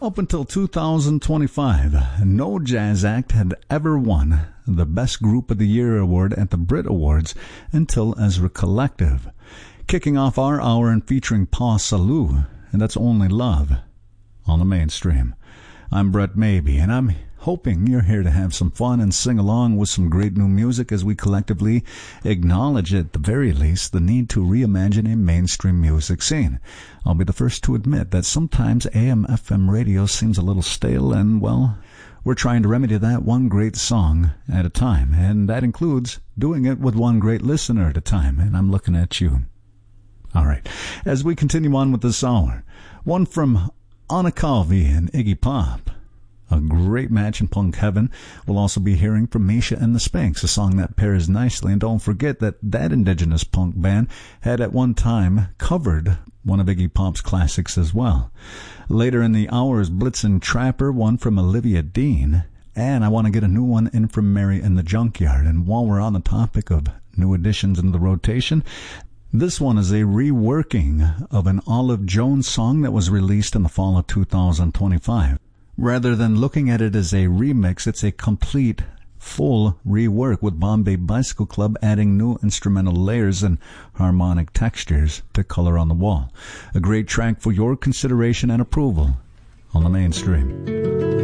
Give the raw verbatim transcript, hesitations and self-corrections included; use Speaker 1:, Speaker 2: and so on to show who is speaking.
Speaker 1: Up until two thousand twenty-five, no jazz act had ever won the Best Group of the Year award at the Brit Awards until Ezra Collective. Kicking off our hour and featuring Paul Salou, and that's Only Love on the Mainstream. I'm Brett Maybe, and I'm hoping you're here to have some fun and sing along with some great new music as we collectively acknowledge, at the very least, the need to reimagine a mainstream music scene. I'll be the first to admit that sometimes A M F M radio seems a little stale, and, well, we're trying to remedy that one great song at a time, and that includes doing it with one great listener at a time, and I'm looking at you. All right, as we continue on with this hour, one from Anna Calvi and Iggy Pop. A great match in punk heaven. We'll also be hearing from Misha and the Spanks, a song that pairs nicely. And don't forget that that indigenous punk band had at one time covered one of Iggy Pop's classics as well. Later in the hour is Blitzin' Trapper, one from Olivia Dean. And I want to get a new one in from Mary in the Junkyard. And while we're on the topic of new additions into the rotation, this one is a reworking of an Olive Jones song that was released in the fall of two thousand twenty-five. Rather than looking at it as a remix, it's a complete, full rework, with Bombay Bicycle Club adding new instrumental layers and harmonic textures to color on the wall. A great track for your consideration and approval on the Mainstream.